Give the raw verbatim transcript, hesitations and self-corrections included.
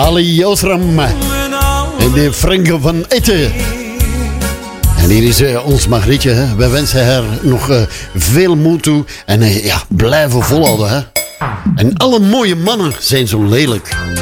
Ali Josram en de Franke van Etten. En hier is uh, ons Margrietje. Hè. Wij wensen haar nog uh, veel moed toe. En uh, ja, blijven volhouden. Hè. En alle mooie mannen zijn zo lelijk.